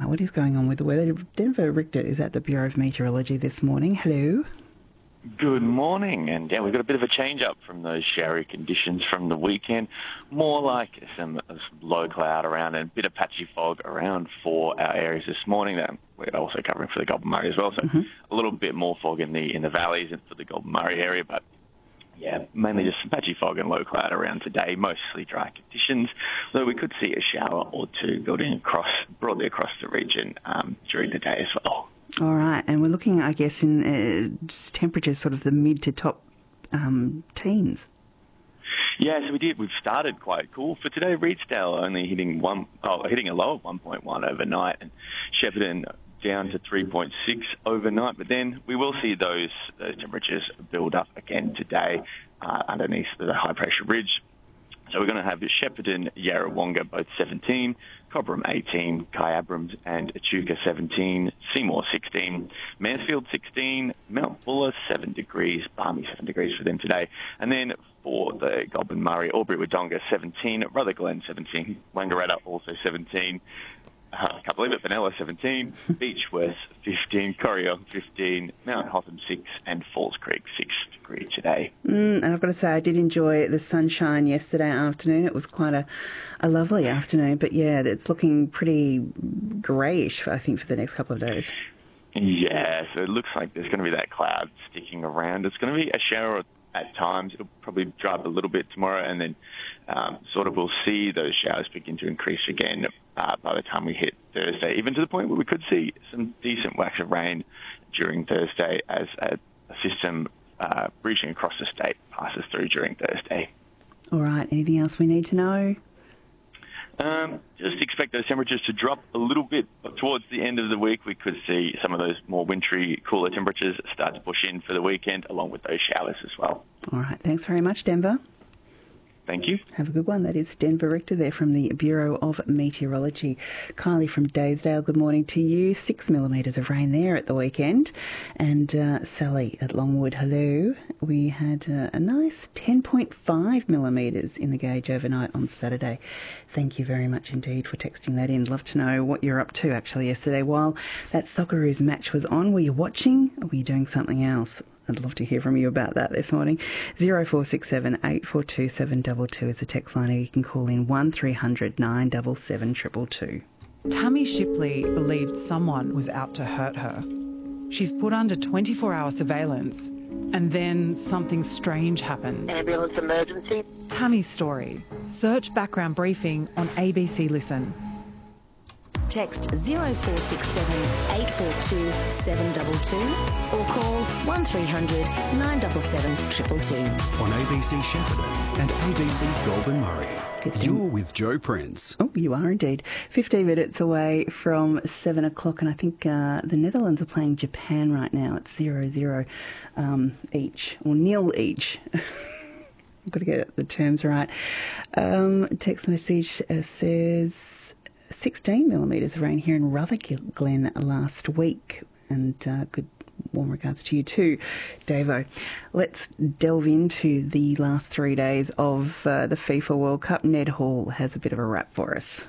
what is going on with the weather? Denver Richter is at the Bureau of Meteorology this morning. Hello. Good morning, and we've got a bit of a change up from those showery conditions from the weekend. More like some low cloud around and a bit of patchy fog around for our areas this morning. That we're also covering for the Goulburn Murray as well, so a little bit more fog in the valleys and for the Goulburn Murray area, but yeah, mainly just some patchy fog and low cloud around today, mostly dry conditions, though we could see a shower or two building broadly across the region during the day as well. All right, and we're looking, I guess, in temperatures sort of the mid to top teens. Yeah, so we did. We've started quite cool. For today, Reedsdale only hitting a low of 1.1 overnight, and Shepparton down to 3.6 overnight. But then we will see those temperatures build up again today underneath the high pressure ridge. So we're going to have Shepparton, Yarrawonga both 17, Cobram 18, Kyabram and Echuca 17, Seymour 16, Mansfield 16, Mount Buller 7 degrees, balmy 7 degrees for them today. And then for the Goulburn Murray, Albury-Wodonga 17, Rutherglen 17, Wangaratta also 17, I can't believe it, Fenella 17, Beach West 15, Corryong 15, Mount Hotham 6 and Falls Creek 6 degrees today. And I've got to say, I did enjoy the sunshine yesterday afternoon. It was quite a lovely afternoon, but yeah, it's looking pretty greyish, I think, for the next couple of days. Yeah, so it looks like there's going to be that cloud sticking around. It's going to be a shower at times. It'll probably dry up a little bit tomorrow, and then sort of we'll see those showers begin to increase again by the time we hit Thursday, even to the point where we could see some decent wax of rain during Thursday as a system reaching across the state passes through during Thursday. All right, anything else we need to know? Just expect those temperatures to drop a little bit towards the end of the week. We could see some of those more wintry, cooler temperatures start to push in for the weekend, along with those showers as well. All right, thanks very much, Denver. Thank you. Have a good one. That is Denver Richter there from the Bureau of Meteorology. Kylie from Daysdale, good morning to you. 6 millimetres of rain there at the weekend. And Sally at Longwood, hello. We had a nice 10.5 millimetres in the gauge overnight on Saturday. Thank you very much indeed for texting that in. Love to know what you're up to actually yesterday. While that Socceroos match was on, were you watching or were you doing something else? I'd love to hear from you about that this morning. 0467 842 722 is the text line, or you can call in 1300 977 222. Tammy Shipley believed someone was out to hurt her. She's put under 24-hour surveillance, and then something strange happens. Ambulance emergency. Tammy's story. Search background briefing on ABC Listen. Text 0467 842 722 or call 1300 977 222. On ABC Shepparton and ABC Goulburn Murray. You're with Joe Prince. Oh, you are indeed. 15 minutes away from 7 o'clock, and I think the Netherlands are playing Japan right now. It's 0-0 each, or nil each. I've got to get the terms right. Text message says 16 millimetres of rain here in Rutherglen last week, and good warm regards to you too, Davo. Let's delve into the last 3 days of the FIFA World Cup. Ned Hall has a bit of a wrap for us.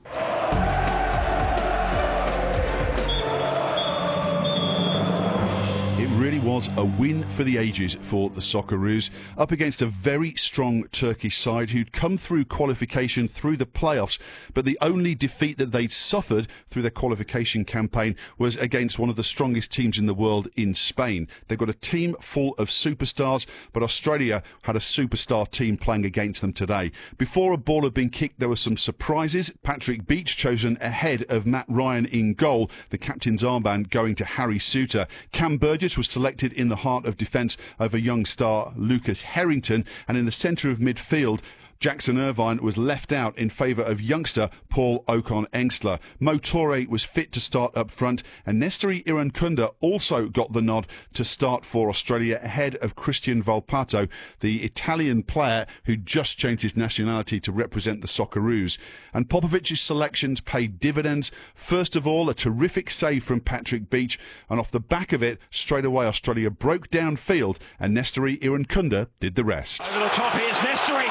It really was a win for the ages for the Socceroos, up against a very strong Turkish side who'd come through qualification through the playoffs, but the only defeat that they'd suffered through their qualification campaign was against one of the strongest teams in the world in Spain. They've got a team full of superstars, but Australia had a superstar team playing against them today. Before a ball had been kicked, there were some surprises. Patrick Beach chosen ahead of Matt Ryan in goal, the captain's armband going to Harry Souttar. Cam Burgess was selected in the heart of defence over young star Lucas Harrington, and in the centre of midfield, Jackson Irvine was left out in favour of youngster Paul Ocon-Engstler. Mo Torre was fit to start up front, and Nestori Irankunda also got the nod to start for Australia ahead of Christian Volpato, the Italian player who just changed his nationality to represent the Socceroos. And Popovic's selections paid dividends. First of all, a terrific save from Patrick Beach, and off the back of it, straight away Australia broke downfield, and Nestori Irankunda did the rest. Over the top, here's Nestori.